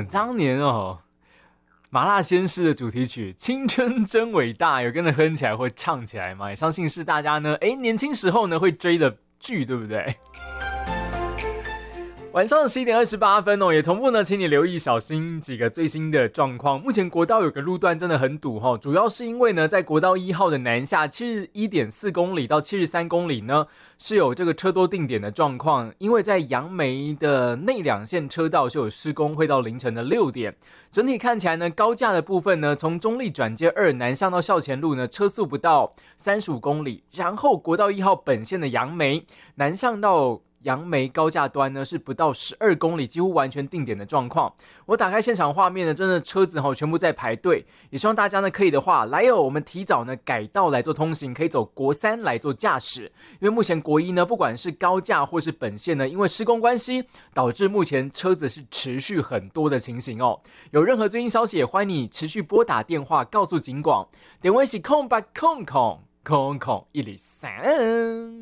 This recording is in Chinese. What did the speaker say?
当年麻辣鲜师的主题曲《青春真伟大》，有跟着哼起来或唱起来吗？也相信是大家呢，年轻时候呢会追的剧，对不对？晚上11点28分也同步呢，请你留意小心几个最新的状况。目前国道有个路段真的很堵主要是因为呢，在国道1号的南下71.4公里到73公里呢，是有这个车多定点的状况。因为在杨梅的内两线车道是有施工，会到凌晨的6点。整体看起来呢，高架的部分呢，从中立转接2南上到校前路呢，车速不到35公里。然后国道1号本线的杨梅南上到杨梅高架端呢是不到12公里，几乎完全定点的状况。我打开现场画面呢，真的车子全部在排队，也希望大家呢可以的话来我们提早呢改道来做通行，可以走国3来做驾驶。因为目前国1呢，不管是高架或是本线呢，因为施工关系，导致目前车子是持续很多的情形有任何最新消息，也欢迎你持续拨打电话告诉警广，电话是0800 103。